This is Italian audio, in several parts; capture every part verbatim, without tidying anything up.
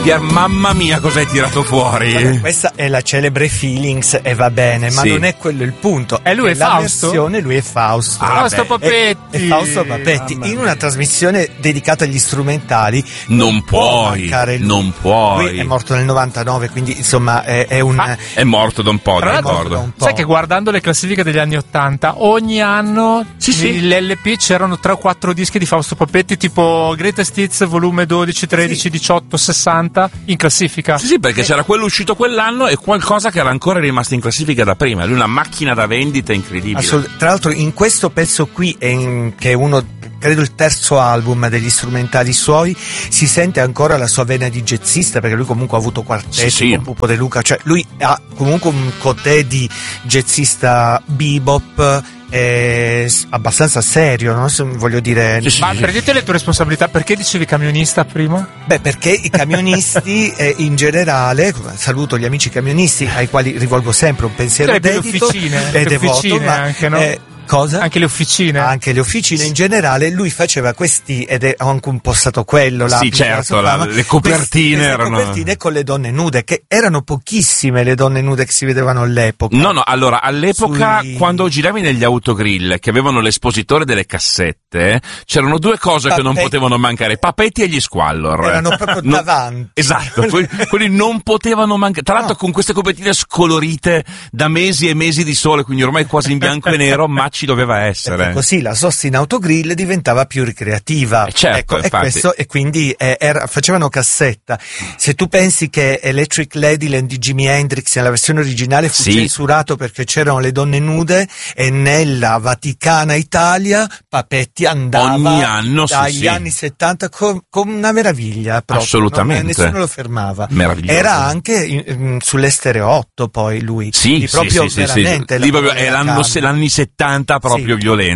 Pier, mamma mia, cosa hai tirato fuori? Vabbè, questa è la celebre Feelings e va bene, ma sì. non è quello il punto. E lui è la Fausto? Versione, lui è Fausto. Ah, Fausto Vabbè, Papetti. È, è Fausto Papetti. In una trasmissione dedicata agli strumentali non puoi, non puoi. Lui è morto nel novantanove, quindi insomma è, è un... Ah, è morto da un po', Tra ricordo. Sai che guardando le classifiche degli anni ottanta, ogni anno sì, sì. nell'L P c'erano tre o quattro dischi di Fausto Papetti, tipo Greatest Hits volume dodici, tredici, sì. diciotto, sessanta in classifica. Sì, sì, perché c'era quello uscito quell'anno e qualcosa che era ancora rimasto in classifica da prima. Lui è una macchina da vendita incredibile. Assolut- tra l'altro in questo pezzo qui, è in, che è uno, credo il terzo album degli strumentali suoi, si sente ancora la sua vena di jazzista, perché lui comunque ha avuto quartetti sì, sì. con Pupo De Luca, cioè lui ha comunque un cotè di jazzista bebop è abbastanza serio, no? Se voglio dire. Sì, sì, Ma sì. prendete le tue responsabilità, perché dicevi camionista prima? Beh, perché i camionisti eh, in generale, saluto gli amici camionisti ai quali rivolgo sempre un pensiero Cioè, dedito le officine, e le devoto, officine ma, anche, no? eh, cosa? Anche le officine. Anche le officine in generale, lui faceva questi, ed è anche un po' stato quello là, sì, certo, la, le copertine queste, erano... le copertine con le donne nude, che erano pochissime le donne nude che si vedevano all'epoca. No, no, allora, all'epoca, Sui... quando giravi negli autogrill, che avevano l'espositore delle cassette, c'erano due cose Pape... che non potevano mancare, Papetti e gli Squallor. Erano proprio no, davanti. Esatto, quelli, quelli non potevano mancare. Tra l'altro no. Con queste copertine scolorite da mesi e mesi di sole, quindi ormai quasi in bianco e nero, ma ci doveva essere. Perché così la sosta in autogrill diventava più ricreativa. Eh certo, ecco, e, questo, e quindi eh, era, facevano cassetta. Se tu pensi che Electric Ladyland di Jimi Hendrix nella versione originale fu sì. censurato perché c'erano le donne nude, e nella Vaticana Italia Papetti andava ogni anno dagli sì, anni sì. settanta con, con una meraviglia proprio, assolutamente non, nessuno lo fermava. Meraviglioso. Era anche in, in, sull'Estereo otto poi lui sì, di proprio sì, veramente sì, sì. Proprio, è l'anno, l'anni settanta proprio sì. violento.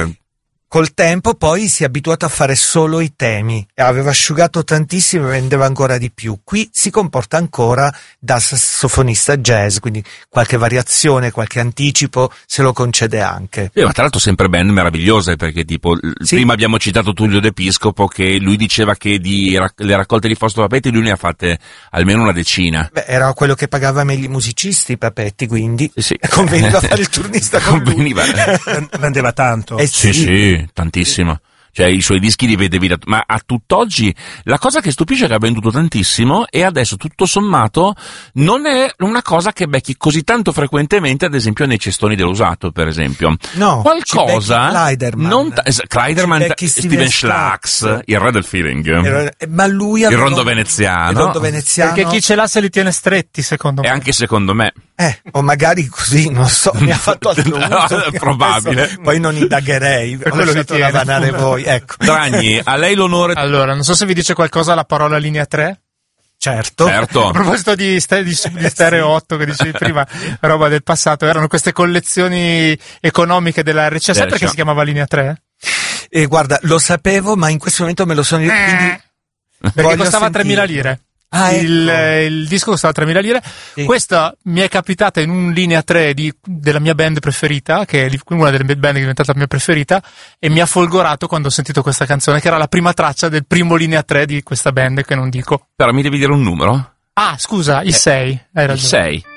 Col tempo poi si è abituato a fare solo i temi, aveva asciugato tantissimo e vendeva ancora di più. Qui si comporta ancora da sassofonista jazz, quindi qualche variazione, qualche anticipo se lo concede anche. Eh, ma tra l'altro sempre band meravigliose, perché tipo sì. prima abbiamo citato Tullio D'Episcopo, che lui diceva che di rac- le raccolte di Fausto Papetti lui ne ha fatte almeno una decina. Beh, era quello che pagava meglio i musicisti Papetti, quindi sì. conveniva fare il turnista con conveniva. lui. Vendeva tanto. Eh sì, sì. sì. Tantissimo, cioè i suoi dischi li vedevi da... ma a tutt'oggi la cosa che stupisce è che ha venduto tantissimo e adesso tutto sommato non è una cosa che becchi così tanto frequentemente, ad esempio nei cestoni dell'usato, per esempio. No, qualcosa Kleiderman, non ta- Kleiderman, Steven Schlax, il re del feeling, Era, ma lui il rondo veneziano, il rondo veneziano, perché chi ce l'ha se li tiene stretti, secondo me, e anche secondo me. Eh, o magari così, non so, mi ha fatto altro uso. Probabile. Adesso, poi non indagherei, ho lasciato ravanare voi, ecco. Dragni, a lei l'onore. Allora, non so se vi dice qualcosa la parola linea tre. Certo. certo. A proposito di, st- di, di Stereo otto che dicevi prima, roba del passato, erano queste collezioni economiche della R C A. Sai perché si chiamava linea tre? Eh, guarda, lo sapevo, ma in questo momento me lo sono... Eh. Perché costava tremila lire. Ah, il, ecco. il disco costava tremila lire. Sì. Questa mi è capitata in un linea tre di, della mia band preferita, che è una delle band che è diventata la mia preferita, e mi ha folgorato quando ho sentito questa canzone, che era la prima traccia del primo linea tre di questa band, che non dico. Però mi devi dire un numero? Ah, scusa, il sei, hai ragione. Il sei.